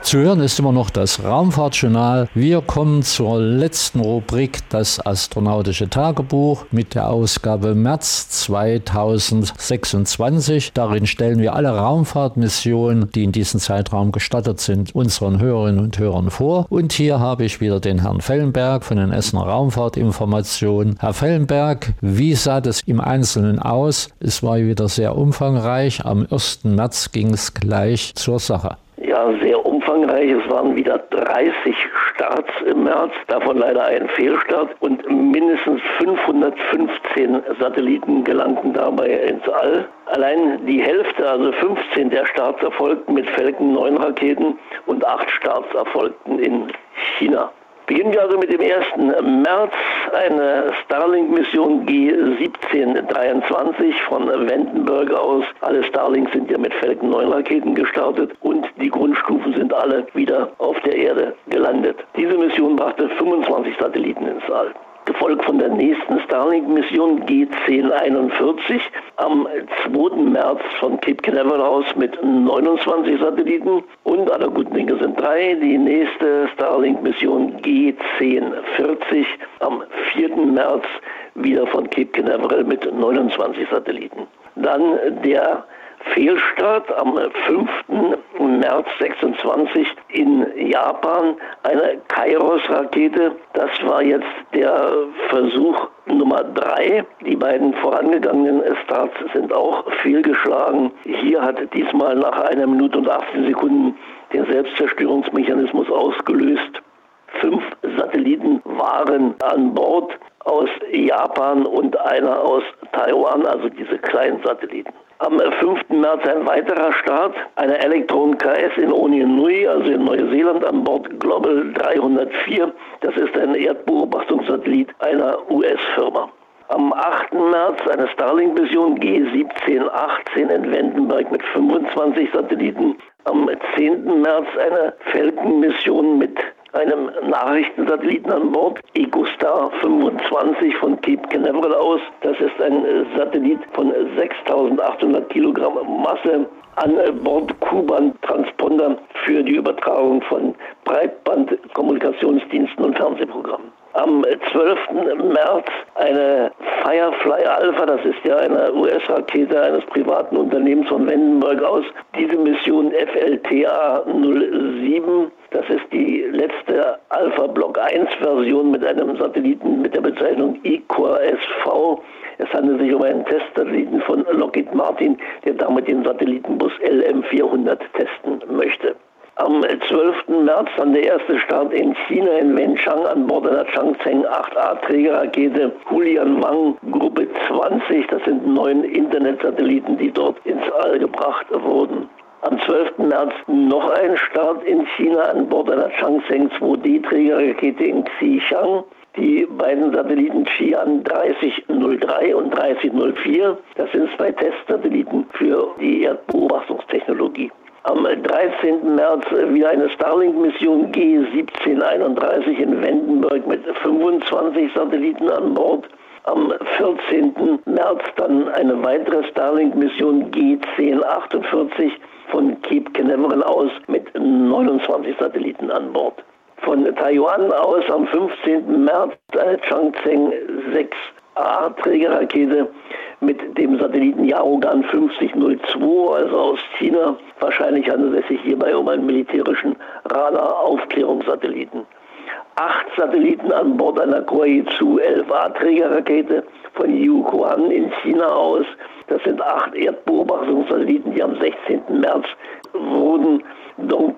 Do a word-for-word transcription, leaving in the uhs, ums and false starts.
Zu hören ist immer noch das Raumfahrtjournal. Wir kommen zur letzten Rubrik, das astronautische Tagebuch, mit der Ausgabe März zweitausendsechsundzwanzig. Darin stellen wir alle Raumfahrtmissionen, die in diesem Zeitraum gestartet sind, unseren Hörerinnen und Hörern vor. Und hier habe ich wieder den Herrn Fellenberg von den Essener Raumfahrtinformationen. Herr Fellenberg, wie sah das im Einzelnen aus? Es war wieder sehr umfangreich. Am ersten März ging es gleich zur Sache. Ja, sehr umfangreich. Es waren wieder dreißig Starts im März, davon leider ein Fehlstart, und mindestens fünfhundertfünfzehn Satelliten gelangten dabei ins All. Allein die Hälfte, also fünfzehn der Starts, erfolgten mit Falcon neun Raketen und acht Starts erfolgten in China. Beginnen wir also mit dem ersten März, eine Starlink-Mission G siebzehn dreiundzwanzig von Vandenberg aus. Alle Starlinks sind ja mit Falcon neun Raketen gestartet und die Grundstufen sind alle wieder auf der Erde gelandet. Diese Mission brachte fünfundzwanzig Satelliten ins All. Gefolgt von der nächsten Starlink-Mission G zehn einundvierzig am zweiten März von Cape Canaveral aus mit neunundzwanzig Satelliten, und aller guten Dinge sind drei. Die nächste Starlink-Mission G zehn vierzig am vierten März wieder von Cape Canaveral mit neunundzwanzig Satelliten. Dann der Fehlstart am fünften März sechsundzwanzig in Japan, eine Kairos-Rakete. Das war jetzt der Versuch Nummer drei. Die beiden vorangegangenen Starts sind auch fehlgeschlagen. Hier hat diesmal nach einer Minute und achtzehn Sekunden den Selbstzerstörungsmechanismus ausgelöst. Fünf Satelliten waren an Bord aus Japan und einer aus Taiwan, also diese kleinen Satelliten. Am fünften März ein weiterer Start, eine Elektron K S in Onienui, also in Neuseeland, an Bord Global dreihundertvier. Das ist ein Erdbeobachtungssatellit einer U S-Firma. Am achten März eine Starlink-Mission G siebzehn achtzehn in Vandenberg mit fünfundzwanzig Satelliten. Am zehnten März eine Falcon-Mission mit einem Nachrichtensatelliten an Bord, EcoStar fünfundzwanzig von Cape Canaveral aus. Das ist ein Satellit von sechstausendachthundert Kilogramm Masse, an Bord Ku-Band-Transponder für die Übertragung von Breitbandkommunikationsdiensten und Fernsehprogrammen. Am zwölften März eine Firefly Alpha, das ist ja eine U S-Rakete eines privaten Unternehmens von Vandenberg aus. Diese Mission F L T A null sieben, das ist die letzte Alpha Block eins Version mit einem Satelliten mit der Bezeichnung Icor S V. Es handelt sich um einen Testsatelliten von Lockheed Martin, der damit den Satellitenbus L M vierhundert testen möchte. Am zwölften März dann der erste Start in China, in Wenchang, an Bord einer Changzheng acht A Trägerrakete Hulian Wang Gruppe zwanzig. Das sind neun Internetsatelliten, die dort ins All gebracht wurden. Am zwölften März noch ein Start in China an Bord einer Changzheng zwei D Trägerrakete in Xichang. Die beiden Satelliten Xi'an dreißig null drei und dreißig null vier, das sind zwei Testsatelliten für die Erdbeobachtungstechnologie. Am dreizehnten März wieder eine Starlink-Mission G siebzehn einunddreißig in Vandenberg mit fünfundzwanzig Satelliten an Bord. Am vierzehnten März dann eine weitere Starlink-Mission G zehn achtundvierzig von Cape Canaveral aus mit neunundzwanzig Satelliten an Bord. Von Taiwan aus am fünfzehnten März eine Changzheng sechs A Trägerrakete mit dem Satelliten Yaogan fünfzig null zwei, also aus China. Wahrscheinlich handelt es sich hierbei um einen militärischen Radar-Aufklärungssatelliten. Acht Satelliten an Bord einer Koizhu elf A Trägerrakete von Yuquan in China aus. Das sind acht Erdbeobachtungssatelliten, die am sechzehnten März wurden